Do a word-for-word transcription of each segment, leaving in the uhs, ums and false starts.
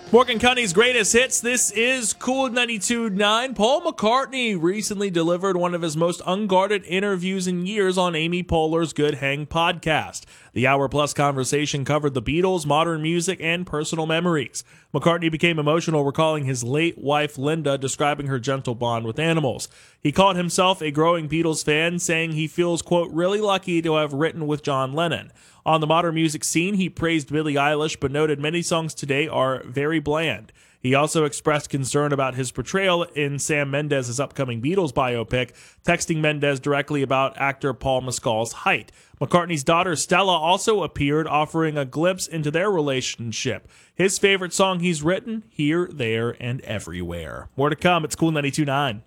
Morgan County's greatest hits. This is Cool ninety-two point nine. Paul McCartney recently delivered one of his most unguarded interviews in years on Amy Poehler's Good Hang podcast. The hour-plus conversation covered the Beatles, modern music, and personal memories. McCartney became emotional recalling his late wife, Linda, describing her gentle bond with animals. He called himself a growing Beatles fan, saying he feels, quote, really lucky to have written with John Lennon. On the modern music scene, he praised Billie Eilish, but noted many songs today are very bland. He also expressed concern about his portrayal in Sam Mendes' upcoming Beatles biopic, texting Mendes directly about actor Paul Mescal's height. McCartney's daughter Stella also appeared, offering a glimpse into their relationship. His favorite song he's written, Here, There, and Everywhere. More to come. It's Cool ninety-two point nine.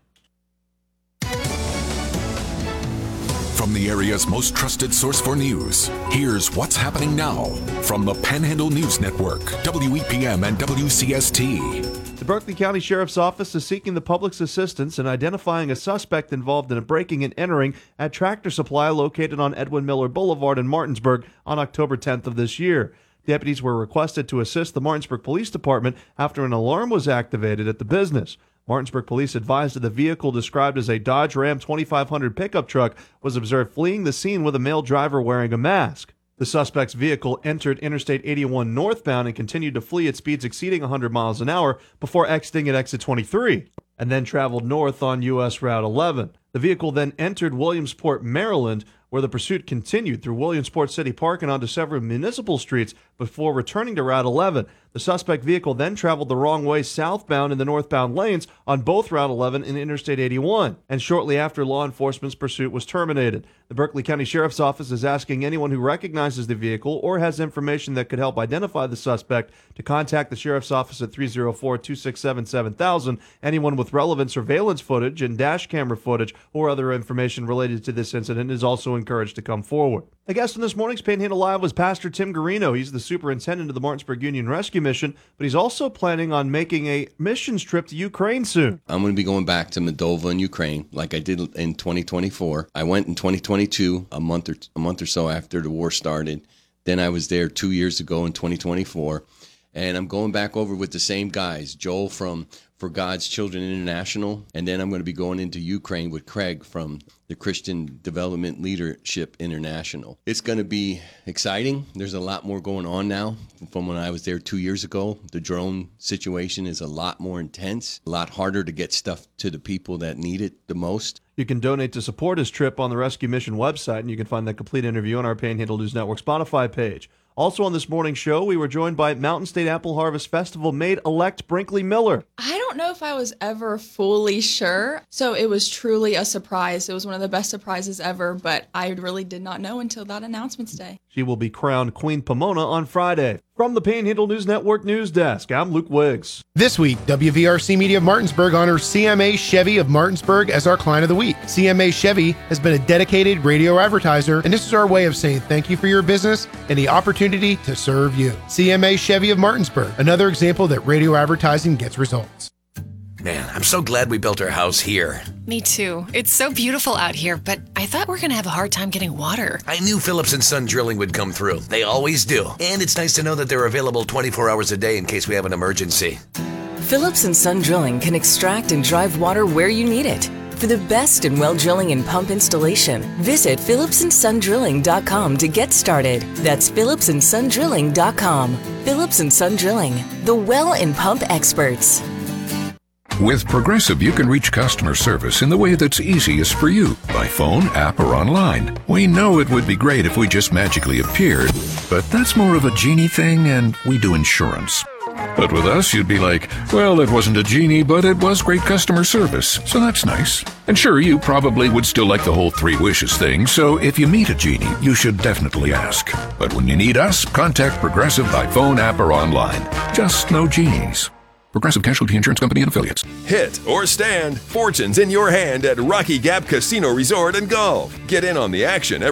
From the area's most trusted source for news, here's what's happening now from the Panhandle News Network, W E P M and W C S T. The Berkeley County Sheriff's Office is seeking the public's assistance in identifying a suspect involved in a breaking and entering at Tractor Supply located on Edwin Miller Boulevard in Martinsburg on October tenth of this year. Deputies were requested to assist the Martinsburg Police Department after an alarm was activated at the business. Martinsburg police advised that the vehicle described as a Dodge Ram twenty-five hundred pickup truck was observed fleeing the scene with a male driver wearing a mask. The suspect's vehicle entered Interstate eighty-one northbound and continued to flee at speeds exceeding one hundred miles an hour before exiting at exit twenty-three, and then traveled north on U S Route eleven. The vehicle then entered Williamsport, Maryland, where the pursuit continued through Williamsport City Park and onto several municipal streets before returning to Route eleven. The suspect vehicle then traveled the wrong way southbound in the northbound lanes on both Route eleven and Interstate eighty-one, and shortly after, law enforcement's pursuit was terminated. The Berkeley County Sheriff's Office is asking anyone who recognizes the vehicle or has information that could help identify the suspect to contact the Sheriff's Office at three oh four, two six seven, seven thousand. Anyone with relevant surveillance footage and dash camera footage or other information related to this incident is also encouraged to come forward. A guest on this morning's Panhandle Live was Pastor Tim Garino. He's the superintendent of the Martinsburg Union Rescue Mission, but he's also planning on making a missions trip to Ukraine soon. I'm going to be going back to Moldova and Ukraine like I did in twenty twenty-four. I went in twenty twenty-two, a month or a month or so after the war started. Then I was there two years ago in twenty twenty-four, and I'm going back over with the same guys, Joel from For God's Children International, and then I'm going to be going into Ukraine with Craig from the Christian Development Leadership International. It's going to be exciting. There's a lot more going on now from when I was there two years ago. The drone situation is a lot more intense, a lot harder to get stuff to the people that need it the most. You can donate to support his trip on the Rescue Mission website, and you can find that complete interview on our Panhandle News Network Spotify page. Also on this morning's show, we were joined by Mountain State Apple Harvest Festival maid-elect Brinkley Miller. I don't know if I was ever fully sure, so it was truly a surprise. It was one of the best surprises ever, but I really did not know until that announcement's day. She will be crowned Queen Pomona on Friday. From the Panhandle News Network News Desk, I'm Luke Wiggs. This week, W V R C Media of Martinsburg honors C M A Chevy of Martinsburg as our client of the week. C M A Chevy has been a dedicated radio advertiser, and this is our way of saying thank you for your business and the opportunity to serve you. C M A Chevy of Martinsburg, another example that radio advertising gets results. Man, I'm so glad we built our house here. Me too. It's so beautiful out here, but I thought we were going to have a hard time getting water. I knew Phillips and Son Drilling would come through. They always do. And it's nice to know that they're available twenty-four hours a day in case we have an emergency. Phillips and Son Drilling can extract and drive water where you need it. For the best in well drilling and pump installation, visit phillips and son drilling dot com to get started. That's phillips and son drilling dot com. Phillips and Son Drilling, the well and pump experts. With Progressive, you can reach customer service in the way that's easiest for you, by phone, app, or online. We know it would be great if we just magically appeared, but that's more of a genie thing, and we do insurance. But with us, you'd be like, well, it wasn't a genie, but it was great customer service, so that's nice. And sure, you probably would still like the whole three wishes thing, so if you meet a genie, you should definitely ask. But when you need us, contact Progressive by phone, app, or online. Just no genies. Progressive Casualty Insurance Company and Affiliates. Hit or stand, fortunes in your hand at Rocky Gap Casino Resort and Golf. Get in on the action every